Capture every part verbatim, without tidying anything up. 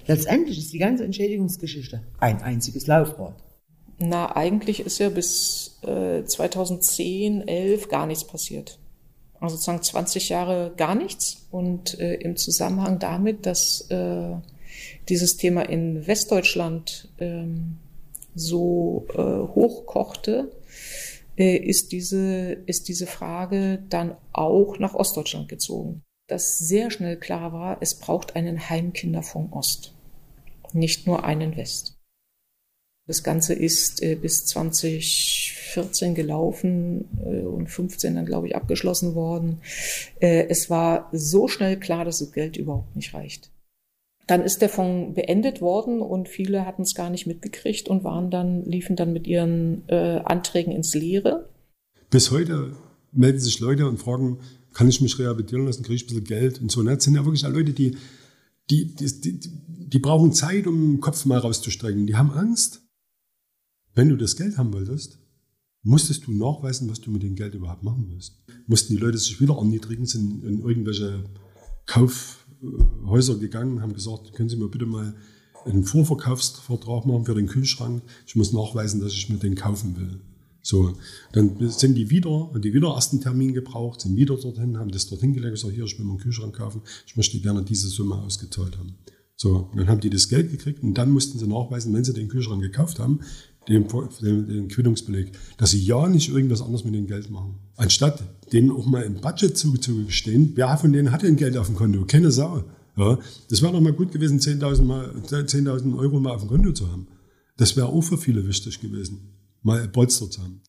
Letztendlich ist die ganze Entschädigungsgeschichte ein einziges Laufrad. Na, eigentlich ist ja bis äh, zweitausendzehn, elf gar nichts passiert. Also sozusagen zwanzig Jahre gar nichts. Und äh, im Zusammenhang damit, dass äh, dieses Thema in Westdeutschland ähm, so äh, hochkochte, äh, ist diese, ist diese Frage dann auch nach Ostdeutschland gezogen. Dass sehr schnell klar war, es braucht einen Heimkinderfonds Ost, nicht nur einen West. Das Ganze ist äh, bis zwanzig vierzehn gelaufen äh, und fünfzehn dann, glaube ich, abgeschlossen worden. Äh, es war so schnell klar, dass das Geld überhaupt nicht reicht. Dann ist der Fonds beendet worden und viele hatten es gar nicht mitgekriegt und waren dann, liefen dann mit ihren äh, Anträgen ins Leere. Bis heute melden sich Leute und fragen, kann ich mich rehabilitieren lassen, kriege ich ein bisschen Geld und so. Das sind ja wirklich Leute, die, die, die, die, die brauchen Zeit, um den Kopf mal rauszustrecken. Die haben Angst. Wenn du das Geld haben wolltest, musstest du nachweisen, was du mit dem Geld überhaupt machen willst. Mussten die Leute sich wieder erniedrigen, sind in irgendwelche Kaufhäuser gegangen, haben gesagt, können Sie mir bitte mal einen Vorverkaufsvertrag machen für den Kühlschrank. Ich muss nachweisen, dass ich mir den kaufen will. So, dann sind die wieder, und die wieder ersten Termin gebraucht, sind wieder dorthin, haben das dorthin gelegt, gesagt, hier, ich will mir einen Kühlschrank kaufen, ich möchte gerne diese Summe ausgezahlt haben. So, dann haben die das Geld gekriegt und dann mussten sie nachweisen, wenn sie den Kühlschrank gekauft haben, den, den, den Quittungsbeleg, dass sie ja nicht irgendwas anderes mit dem Geld machen. Anstatt denen auch mal im Budget zugestehen, wer von denen hat denn Geld auf dem Konto? Keine Sau. Ja, das wäre doch mal gut gewesen, zehntausend Euro mal auf dem Konto zu haben. Das wäre auch für viele wichtig gewesen, mal Polster zu haben.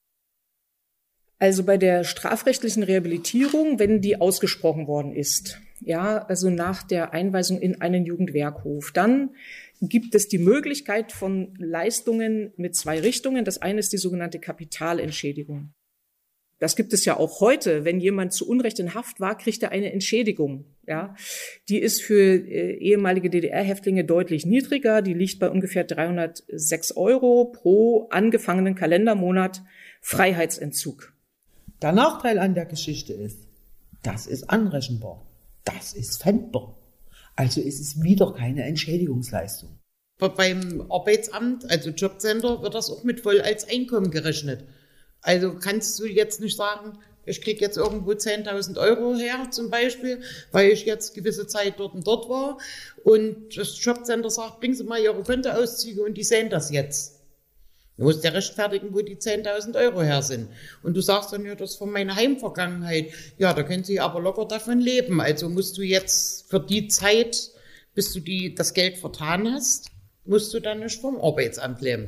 Also bei der strafrechtlichen Rehabilitierung, wenn die ausgesprochen worden ist, ja, also nach der Einweisung in einen Jugendwerkhof, dann gibt es die Möglichkeit von Leistungen mit zwei Richtungen. Das eine ist die sogenannte Kapitalentschädigung. Das gibt es ja auch heute. Wenn jemand zu Unrecht in Haft war, kriegt er eine Entschädigung. Ja, die ist für äh, ehemalige D D R-Häftlinge deutlich niedriger. Die liegt bei ungefähr dreihundertsechs Euro pro angefangenen Kalendermonat Freiheitsentzug. Der Nachteil an der Geschichte ist, das ist anrechenbar. Das ist pfändbar. Also ist es wieder keine Entschädigungsleistung. Beim Arbeitsamt, also Jobcenter, wird das auch mit voll als Einkommen gerechnet. Also kannst du jetzt nicht sagen, ich kriege jetzt irgendwo zehntausend Euro her zum Beispiel, weil ich jetzt gewisse Zeit dort und dort war. Und das Jobcenter sagt, bringen Sie mal Ihre Kontoauszüge und die sehen das jetzt. Du musst ja rechtfertigen, wo die zehntausend Euro her sind. Und du sagst dann, ja, das ist von meiner Heimvergangenheit. Ja, da können Sie aber locker davon leben. Also musst du jetzt für die Zeit, bis du die, das Geld vertan hast, musst du dann nicht vom Arbeitsamt leben.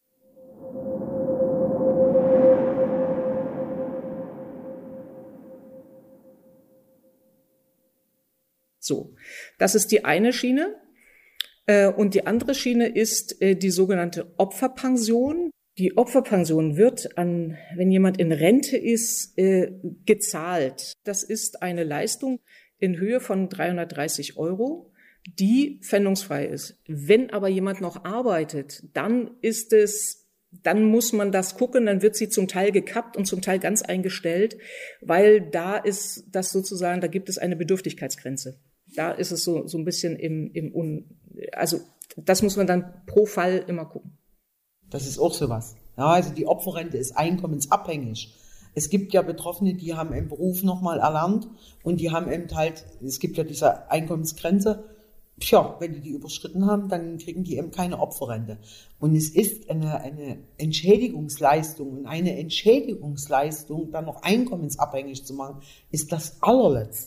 So, das ist die eine Schiene. Und die andere Schiene ist die sogenannte Opferpension. Die Opferpension wird an, wenn jemand in Rente ist, gezahlt. Das ist eine Leistung in Höhe von dreihundertdreißig Euro, die pfändungsfrei ist. Wenn aber jemand noch arbeitet, dann ist es, dann muss man das gucken, dann wird sie zum Teil gekappt und zum Teil ganz eingestellt, weil da ist das sozusagen, da gibt es eine Bedürftigkeitsgrenze. Da ist es so, so ein bisschen im, im Un, also das muss man dann pro Fall immer gucken. Das ist auch sowas. Ja, also die Opferrente ist einkommensabhängig. Es gibt ja Betroffene, die haben im Beruf nochmal erlernt und die haben eben halt, es gibt ja diese Einkommensgrenze. Tja, wenn die die überschritten haben, dann kriegen die eben keine Opferrente. Und es ist eine, eine Entschädigungsleistung und eine Entschädigungsleistung dann noch einkommensabhängig zu machen, ist das allerletzte.